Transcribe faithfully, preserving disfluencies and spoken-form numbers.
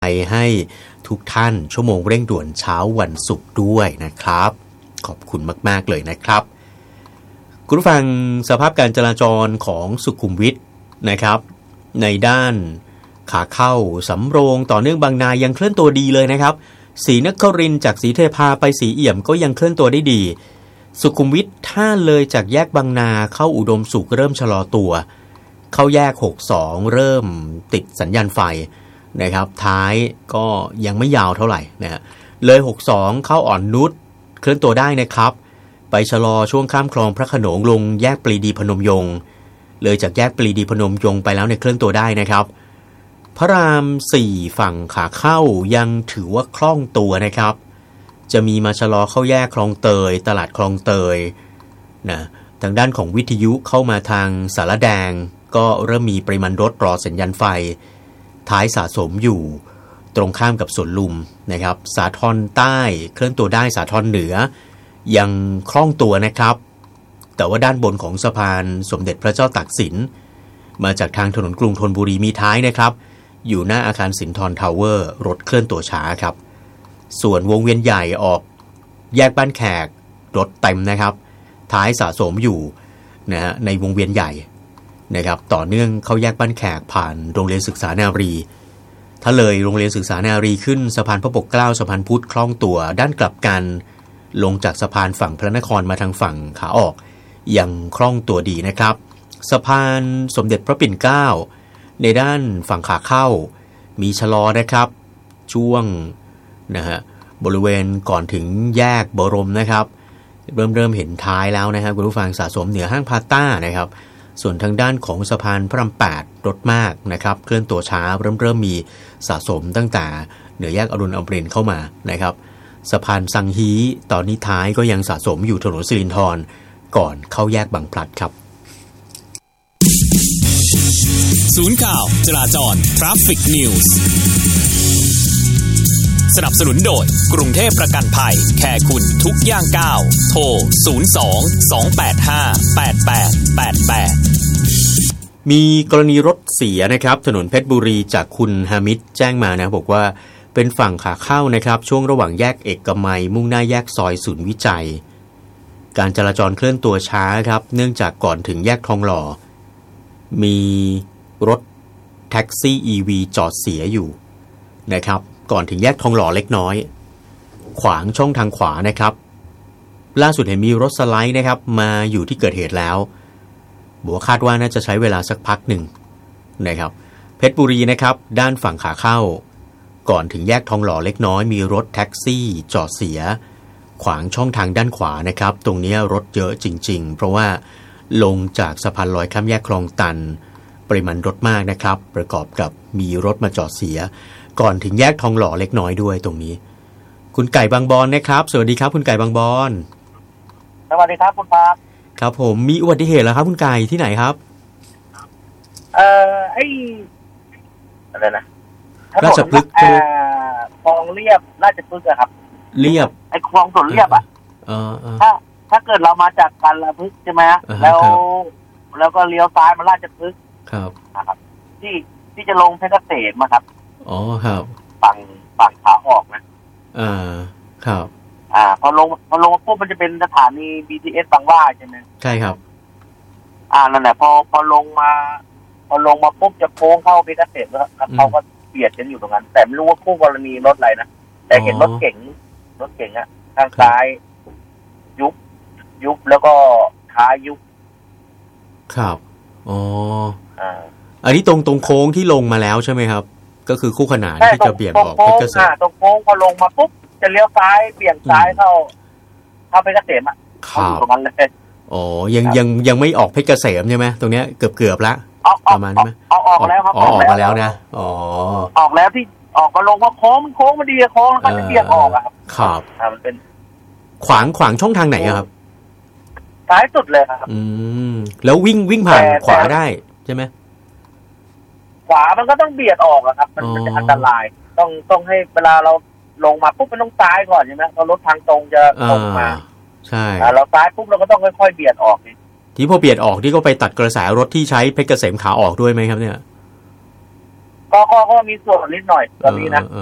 ให้ทุกท่านชั่วโมงเร่งด่วนเช้าวันศุกร์ด้วยนะครับขอบคุณมากๆเลยนะครับคุณผู้ฟังสภาพการจราจรของสุขุมวิทนะครับในด้านขาเข้าสำโรงต่อเนื่องบางนายังเคลื่อนตัวดีเลยนะครับศรีนครินทร์จากศรีเทพาไปศรีเอี่ยมก็ยังเคลื่อนตัวได้ดีสุขุมวิทถ้าเลยจากแยกบางนาเข้าอุดมสุขเริ่มชะลอตัวเข้าแยกหกสิบสองเริ่มติดสัญญาณไฟนะครับท้ายก็ยังไม่ยาวเท่าไหร่นะฮะเลยหกสิบสองเข้าอ่อนนุชเคลื่อนตัวได้นะครับไปชะลอช่วงข้ามคลองพระโขนงลงแยกปรีดีพนมยงค์เลยจากแยกปรีดีพนมยงค์ไปแล้วเนี่ยเคลื่อนตัวได้นะครับพระรามสี่ฝั่งขาเข้ายังถือว่าคล่องตัวนะครับจะมีมาชะลอเข้าแยกคลองเตยตลาดคลองเตยนะทางด้านของวิทยุเข้ามาทางสารแดงก็เริ่มมีปริมาณรถรอสัญญาณไฟท้ายสะสมอยู่ตรงข้ามกับสวนลุมนะครับสาทรใต้เคลื่อนตัวได้สาทรเหนือยังคล่องตัวนะครับแต่ว่าด้านบนของสะพานสมเด็จพระเจ้าตากสินมาจากทางถนนกรุงธนบุรีมีท้ายนะครับอยู่หน้าอาคารสินทรทาวเวอร์รถเคลื่อนตัวช้าครับส่วนวงเวียนใหญ่ออกแยกบ้านแขกรถเต็มนะครับท้ายสะสมอยู่นะฮะในวงเวียนใหญ่นะครับต่อเนื่องเข้าแยกบ้านแขกผ่านโรงเรียนศึกษานารีถ้าเลยโรงเรียนศึกษานารีขึ้นสะพานพระปกเกล้าสะพานพุทธคล่องตัวด้านกลับกันลงจากสะพานฝั่งพระนครมาทางฝั่งขาออกยังคล่องตัวดีนะครับสะพานสมเด็จพระปิ่นเกล้าในด้านฝั่งขาเข้ามีชะลอนะครับช่วงนะฮะบริเวณก่อนถึงแยกบรมนะครับเริ่มเริ่มเห็นท้ายแล้วนะครับคุณผู้ฟังสะสมเหนือห้างพาต้านะครับส่วนทางด้านของสะพานพระรามแปดรถมากนะครับเคลื่อนตัวช้าเริ่มเริ่มมีสะสมตั้งแต่เหนือแยกอรุณอมรินทร์เข้ามานะครับสะพานสังฮีตอนนี้ท้ายก็ยังสะสมอยู่ถนนสิรินธรก่อนเข้าแยกบางพลัดครับศูนย์ข่าวจราจร Traffic News สนับสนุนโดยกรุงเทพประกันภัยแค่คุณทุกย่างก้าวโทรศูนย์ สอง สอง แปด ห้า แปด แปด แปด แปดมีกรณีรถเสียนะครับถนนเพชรบุรีจากคุณฮามิดแจ้งมานะบอกว่าเป็นฝั่งขาเข้านะครับช่วงระหว่างแยกเอกมัยมุ่งหน้าแยกซอยศูนย์วิจัยการจราจรเคลื่อนตัวช้าครับเนื่องจากก่อนถึงแยกทองหล่อมีรถแท็กซี่ อี วี จอดเสียอยู่นะครับก่อนถึงแยกทองหล่อเล็กน้อยขวางช่องทางขวานะครับล่าสุดเห็นมีรถสไลด์นะครับมาอยู่ที่เกิดเหตุแล้วบอกว่าคาดว่าน่าจะใช้เวลาสักพักหนึ่งนะครับเพชรบุรีนะครับด้านฝั่งขาเข้าก่อนถึงแยกทองหล่อเล็กน้อยมีรถแท็กซี่จอดเสียขวางช่องทางด้านขวานะครับตรงนี้รถเยอะจริงๆเพราะว่าลงจากสะพานลอยข้ามแยกคลองตันปริมาณรถมากนะครับประกอบกับมีรถมาจอดเสียก่อนถึงแยกทองหล่อเล็กน้อยด้วยตรงนี้คุณไก่บางบอนนะครับสวัสดีครับคุณไก่บางบอนสวัสดีครับคุณปาครับผมมีอุบัติเหตุแล้วครับคุณไก่ที่ไหนครับเอ่อไอ้อะไรนะราชพฤกษ์เอ่อคลองเรียบราชพฤกษ์อะครับเรียบไอ้คลองสวนเรียบอะเออถ้าถ้าเกิดเรามาจากกันราชพฤกษ์ใช่ไหมแล้วแล้วก็เลี้ยวซ้ายมาราชพฤกษ์ครับนะครับที่ที่จะลงเพชรเกษมครับอ๋อครับฝั่งฝั่งขาออกนะอ่าครับอ่าพอลงพอลงปุ๊บมันจะเป็นสถานี บี ที เอส บางหว่าใช่ไหมใช่ครับอ่านั่นแหละพอพอลงมาพอลงมาปุ๊บจะโค้งเข้าเพชรเกษมแล้วเขาก็เบียดกันอยู่ตรงนั้นแต่ไม่รู้ว่าคู่กรณีรถอะไรนะแต่เห็นรถเก๋งรถเก๋งอะทางซ้ายยุบยุบแล้วก็ท้ายยุบครับอ๋ออ่าอันนี้ตรงตรงโค้งที่ลงมาแล้วใช่ไหมครับก็คือคู่ขนานที่จะเบี่ยงออกเพชรเกษมตรงโค้งพอลงมาปุ๊บจะเลี้ยวซ้ายเบี่ยงซ้ายเข้าเข้าเพชรเกษมอ่ะเข้าตรงนั้นเลยอ๋อยังยังยังไม่ออกเพชรเกษมใช่ไหมตรงเนี้ยเกือบเกือบละประมาณใช่ไหมออกออกแล้วครับออกมาแล้วนะอ๋อออกแล้วที่ออกมาลงว่าโค้งโค้งมันดีโค้งแล้วก็จะเบี่ยงออกอะครับครับอ่ามันเป็นขวางขวางช่องทางไหนครับซ้ายสุดเลยครับอืมแล้ววิ่งวิ่งผ่านขวาได้ใช่ไหมขวามันก็ต้องเบียดออกอะครับมันมันจะอันตรายต้องต้องให้เวลาเราลงมาปุ๊บมันต้องซ้ายก่อนใช่ไหมพอรถทางตรงจะตรงมาใช่เราซ้ายปุ๊บเราก็ต้องค่อยๆเบียดออกนี่ที่พอเบียดออกที่ก็ไปตัดกระแสรถที่ใช้เพชรเกษมขาออกด้วยไหมครับเนี่ยก็ก็ก็มีส่วนนิดหน่อยตอนนี้นะ